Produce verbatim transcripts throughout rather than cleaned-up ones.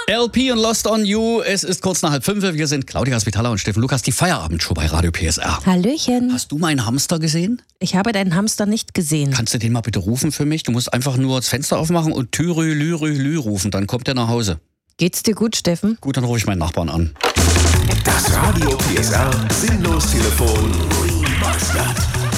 L P und Lost on You. Es ist kurz nach halb fünf. Wir sind Claudia Spitaler und Steffen Lukas, die Feierabendshow bei Radio P S R. Hallöchen. Hast du meinen Hamster gesehen? Ich habe deinen Hamster nicht gesehen. Kannst du den mal bitte rufen für mich? Du musst einfach nur das Fenster aufmachen und Türü, Lürü, Lü rufen. Dann kommt er nach Hause. Geht's dir gut, Steffen? Gut, dann rufe ich meinen Nachbarn an. Das Radio P S R Sinnlos Telefon Remastered.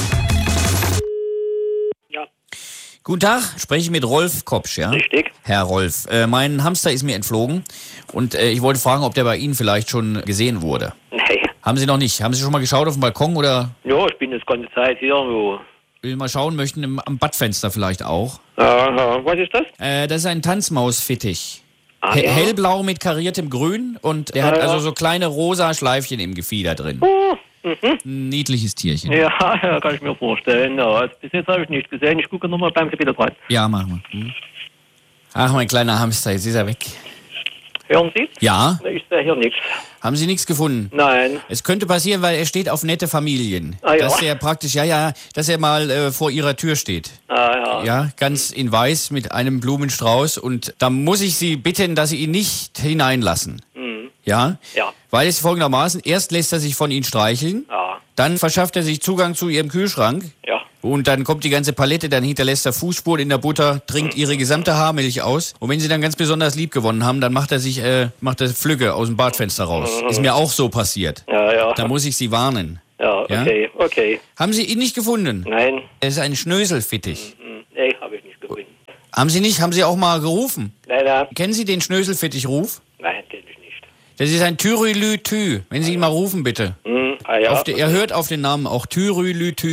Guten Tag, spreche ich mit Rolf Kopsch, ja? Richtig. Herr Rolf, äh, mein Hamster ist mir entflogen und äh, ich wollte fragen, ob der bei Ihnen vielleicht schon gesehen wurde. Nee. Haben Sie noch nicht? Haben Sie schon mal geschaut auf dem Balkon oder? Ja, ich bin jetzt ganze Zeit hier irgendwo. Will Sie mal schauen möchten, im, am Badfenster vielleicht auch? Aha, was ist das? Äh, das ist ein Tanzmausfittich. Ah, He- ja. Hellblau mit kariertem Grün und der Ah, hat ja. also so kleine rosa Schleifchen im Gefieder drin. Oh, mhm. Ein niedliches Tierchen. Ja, ja, kann ich mir vorstellen. Ja, also bis jetzt habe ich nicht gesehen. Ich gucke nochmal beim wieder dran. Ja, machen wir. Hm. Ach, mein kleiner Hamster, jetzt ist er weg. Hören Sie? Ja? Ich sehe hier nichts. Haben Sie nichts gefunden? Nein. Es könnte passieren, weil er steht auf nette Familien. Ah, ja. Dass er praktisch, ja, ja, dass er mal äh, vor ihrer Tür steht. Ah, ja. Ja, ganz in weiß mit einem Blumenstrauß. Und da muss ich Sie bitten, dass Sie ihn nicht hineinlassen. Mhm. Ja? Ja. Weil es folgendermaßen, erst lässt er sich von Ihnen streicheln, Ja. dann verschafft er sich Zugang zu Ihrem Kühlschrank. Ja. Und dann kommt die ganze Palette, dann hinterlässt er Fußspuren in der Butter, trinkt ihre gesamte Haarmilch aus. Und wenn sie dann ganz besonders lieb gewonnen haben, dann macht er sich, äh, macht er Flügge aus dem Badfenster raus. Ist mir auch so passiert. Ja, ja. Da muss ich Sie warnen. Ja, Ja? okay, okay. Haben Sie ihn nicht gefunden? Nein. Er ist ein Schnöselfittich. Mhm. Nee, habe ich nicht gefunden. Haben Sie nicht? Haben Sie auch mal gerufen? Nein, nein. Kennen Sie den Schnöselfittich-Ruf? Nein, kenne ich nicht. Das ist ein Türülü-Tü. Wenn Sie ihn mal rufen, bitte. Mhm. Ah, ja. Auf de, er hört auf den Namen auch Türülü-Tü.